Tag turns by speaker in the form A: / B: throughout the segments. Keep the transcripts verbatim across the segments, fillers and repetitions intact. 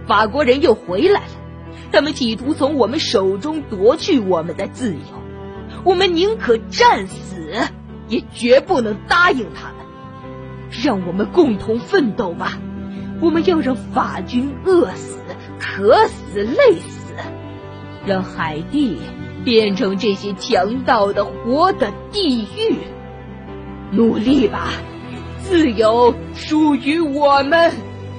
A: 法国人又回来了，他们企图从我们手中夺去我们的自由，我们宁可战死，也绝不能答应他们。让我们共同奋斗吧，我们要让法军饿死、渴死、累死，让海地变成这些强盗的活的地狱。努力吧，自由属于我们。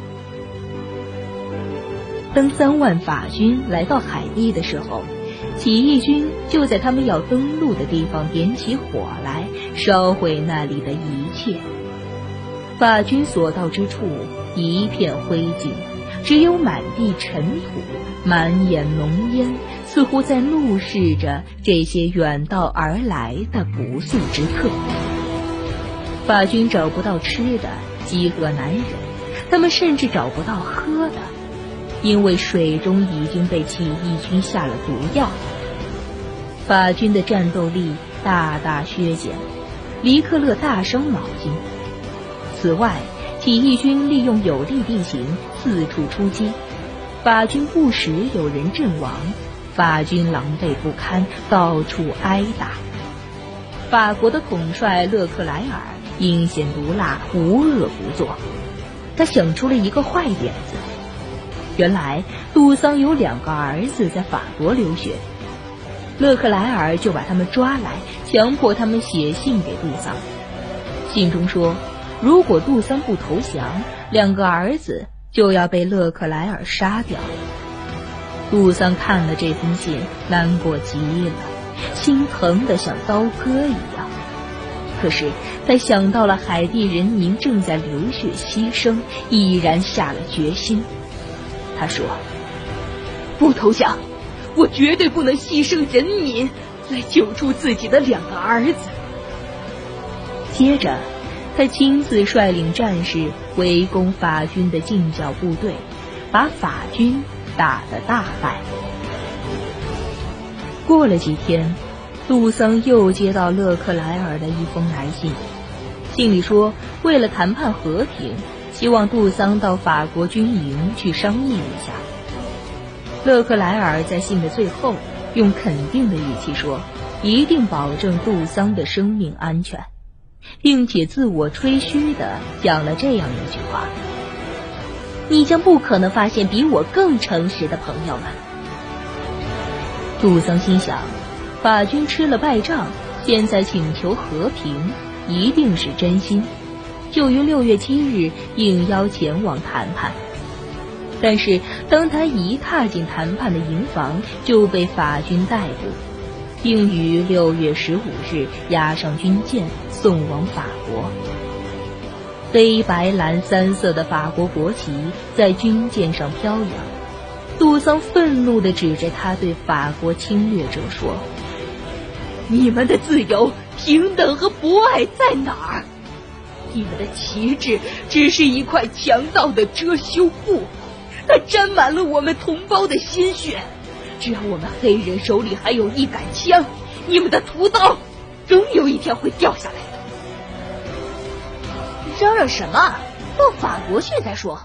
A: 当三万法军来到海地的时候，起义军就在他们要登陆的地方点起火来，烧毁那里的一切。法军所到之处一片灰烬，只有满地尘土，满眼浓烟，似乎在怒视着这些远道而来的不速之客。法军找不到吃的，饥饿难忍，他们甚至找不到喝的，因为水中已经被起义军下了毒药。法军的战斗力大大削减，黎克勒大伤脑筋。此外，起义军利用有利地形四处出击，法军不时有人阵亡，法军狼狈不堪，到处挨打。法国的统帅勒克莱尔阴险毒辣，无恶不作。他想出了一个坏点子。原来杜桑有两个儿子在法国留学，勒克莱尔就把他们抓来，强迫他们写信给杜桑。信中说，如果杜桑不投降，两个儿子就要被勒克莱尔杀掉。杜桑看了这封信，难过极了，心疼得像刀割一样。可是他想到了海地人民正在流血牺牲，毅然下了决心。他说，不投降，我绝对不能牺牲人民来救出自己的两个儿子。接着他亲自率领战士围攻法军的近剿部队，把法军打得大败。过了几天，杜桑又接到勒克莱尔的一封来信，信里说，为了谈判和平，希望杜桑到法国军营去商议一下。勒克莱尔在信的最后用肯定的语气说，一定保证杜桑的生命安全，并且自我吹嘘地讲了这样一句话，你将不可能发现比我更诚实的朋友了。杜桑心想，法军吃了败仗，现在请求和平一定是真心，就于六月七日应邀前往谈判。但是当他一踏进谈判的营房，就被法军逮捕，并于六月十五日押上军舰送往法国。黑白蓝三色的法国国旗在军舰上飘扬，杜桑愤怒地指着他对法国侵略者说，你们的自由、平等和博爱在哪儿？你们的旗帜只是一块强盗的遮羞布，它沾满了我们同胞的鲜血。只要我们黑人手里还有一杆枪，你们的屠刀总有一天会掉下来的。嚷嚷什么？到法国去再说。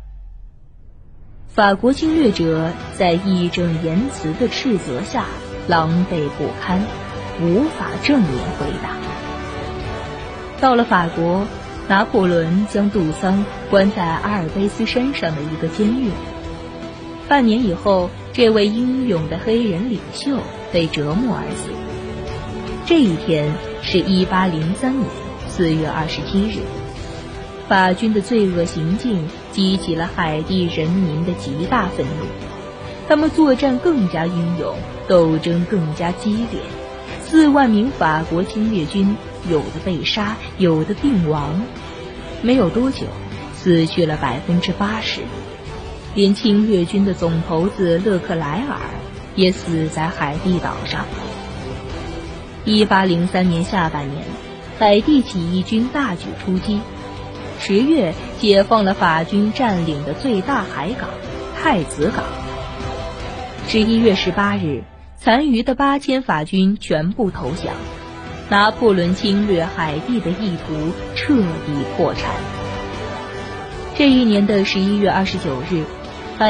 A: 法国侵略者在义正言辞的斥责下狼狈不堪，无法正面回答。到了法国，拿破仑将杜桑关在阿尔卑斯山上的一个监狱。半年以后，这位英勇的黑人领袖被折磨而死。这一天是一八零三年四月二十七日。法军的罪恶行径激起了海地人民的极大愤怒，他们作战更加英勇，斗争更加激烈。四万名法国侵略军有的被杀，有的病亡。没有多久，死去了百分之八十，连侵略军的总头子勒克莱尔也死在海地岛上。一八零三年下半年，海地起义军大举出击。十月解放了法军占领的最大海港太子港。十一月十八日，残余的八千法军全部投降，拿破仑侵略海地的意图彻底破产。这一年的十一月二十九日，